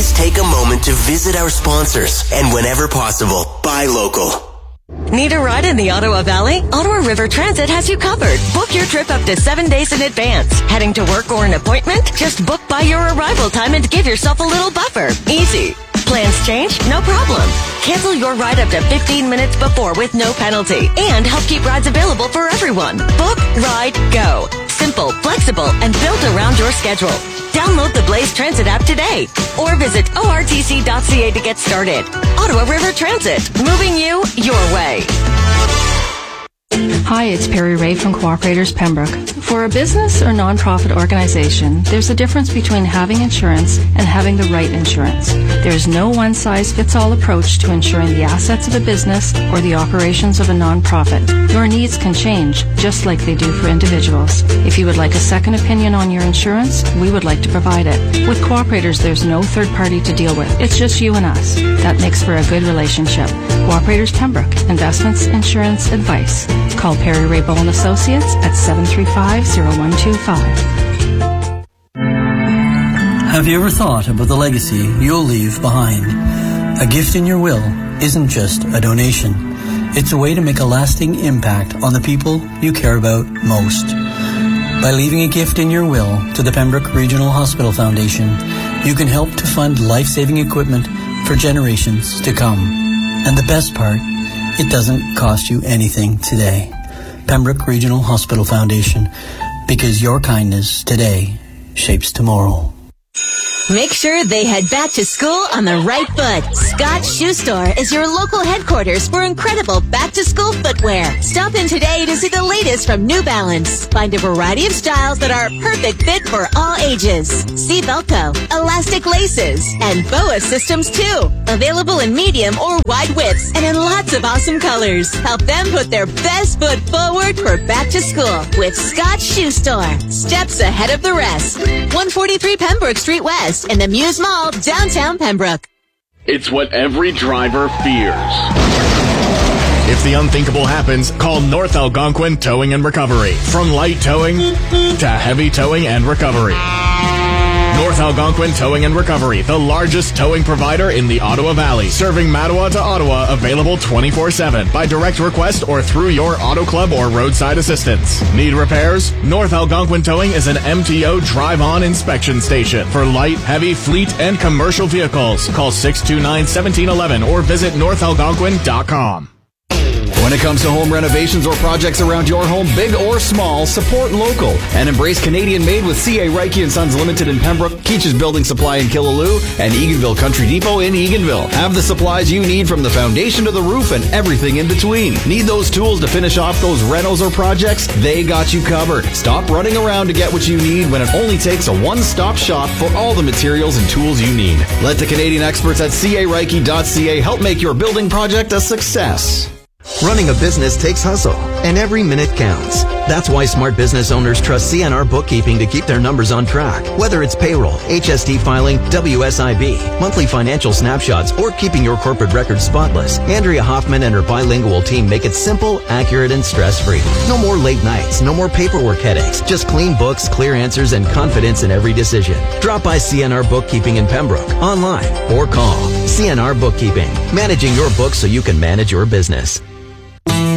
please take a moment to visit our sponsors and whenever possible, buy local. Need a ride in the Ottawa Valley? Ottawa River Transit has you covered. Book your trip up to 7 days in advance. Heading to work or an appointment? Just book by your arrival time and give yourself a little buffer. Easy. Plans change? No problem. Cancel your ride up to 15 minutes before with no penalty. And help keep rides available for everyone. Book, ride, go. Simple, flexible, and built around your schedule. Download the Blaze Transit app today or visit ortc.ca to get started. Ottawa River Transit, moving you your way. Hi, it's Perry Ray from Cooperators Pembroke. For a business or nonprofit organization, there's a difference between having insurance and having the right insurance. There's no one-size-fits-all approach to insuring the assets of a business or the operations of a nonprofit. Your needs can change, just like they do for individuals. If you would like a second opinion on your insurance, we would like to provide it. With Cooperators, there's no third party to deal with. It's just you and us. That makes for a good relationship. Cooperators Pembroke, investments, insurance, advice. Call Perry Ray Bowen Associates at 735-0125. Have you ever thought about the legacy you'll leave behind? A gift in your will isn't just a donation. It's a way to make a lasting impact on the people you care about most. By leaving a gift in your will to the Pembroke Regional Hospital Foundation, you can help to fund life-saving equipment for generations to come. And the best part, it doesn't cost you anything today. Pembroke Regional Hospital Foundation, because your kindness today shapes tomorrow. Make sure they head back to school on the right foot. Scott's Shoe Store is your local headquarters for incredible back-to-school footwear. Stop in today to see the latest from New Balance. Find a variety of styles that are a perfect fit for all ages. See Velcro, elastic laces, and BOA systems too. Available in medium or wide widths and in lots of awesome colors. Help them put their best foot forward for back to school with Scott's Shoe Store. Steps ahead of the rest. 143 Pembroke Street West in the Muse Mall, downtown Pembroke. It's what every driver fears. If the unthinkable happens, call North Algonquin Towing and Recovery. From light towing to heavy towing and recovery. North Algonquin Towing and Recovery, the largest towing provider in the Ottawa Valley. Serving Mattawa to Ottawa, available 24/7 by direct request or through your auto club or roadside assistance. Need repairs? North Algonquin Towing is an MTO drive-on inspection station for light, heavy, fleet, and commercial vehicles. Call 629-1711 or visit northalgonquin.com. When it comes to home renovations or projects around your home, big or small, support local and embrace Canadian-made with C.A. Reiki & Sons Limited in Pembroke, Keach's Building Supply in Killaloe, and Eganville Country Depot in Eganville. Have the supplies you need from the foundation to the roof and everything in between. Need those tools to finish off those renos or projects? They got you covered. Stop running around to get what you need when it only takes a one-stop shop for all the materials and tools you need. Let the Canadian experts at careiki.ca help make your building project a success. Running a business takes hustle, and every minute counts. That's why smart business owners trust CNR Bookkeeping to keep their numbers on track. Whether it's payroll, HST filing, WSIB, monthly financial snapshots, or keeping your corporate records spotless, Andrea Hoffman and her bilingual team make it simple, accurate, and stress-free. No more late nights, no more paperwork headaches, just clean books, clear answers, and confidence in every decision. Drop by CNR Bookkeeping in Pembroke, online, or call CNR Bookkeeping, managing your books so you can manage your business.